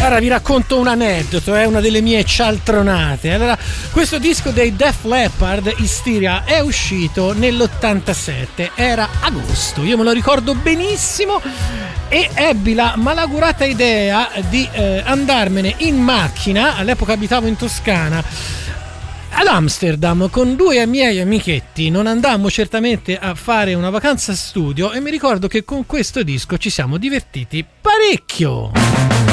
Allora vi racconto un aneddoto, è una delle mie cialtronate. Allora, questo disco dei Def Leppard, Hysteria, è uscito nell'87, era agosto, io me lo ricordo benissimo, e ebbi la malaugurata idea di andarmene in macchina. All'epoca abitavo in Toscana, ad Amsterdam, con due miei amichetti. Non andammo certamente a fare una vacanza studio, e mi ricordo che con questo disco ci siamo divertiti parecchio.